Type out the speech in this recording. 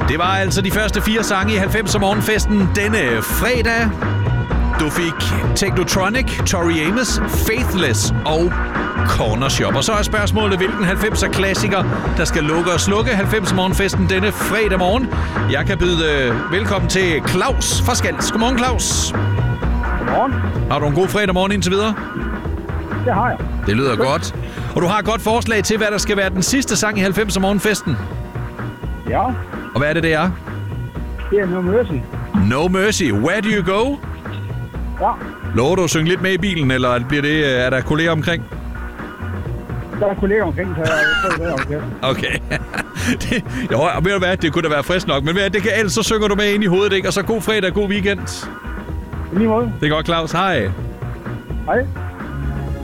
Det var altså de første 4 sange i 90'er morgenfesten denne fredag. Du fik Technotronic, Tori Amos, Faithless og Corner Shop. Og så er spørgsmålet, hvilken 90'er klassiker, der skal lukke og slukke 90'er morgenfesten denne fredag morgen. Jeg kan byde velkommen til Claus fra Skals. Godmorgen, Claus. Godmorgen. Har du en god fredag morgen indtil videre? Det har jeg. Det lyder godt. Og du har et godt forslag til, hvad der skal være den sidste sang i 90'er morgenfesten. Ja. Og hvad er det, det er? Det er No Mercy. No Mercy. Where do you go? Ja. Lover du at synge lidt med i bilen, eller er der kolleger omkring? Der er kolleger omkring, så jeg tror, det er okay. Og ved du hvad, det kunne da være frisk nok, men det kan, ellers så synger du med ind i hovedet, ikke? Og så god fredag, god weekend. I lige måde. Det er godt, Claus. Hej. Hej.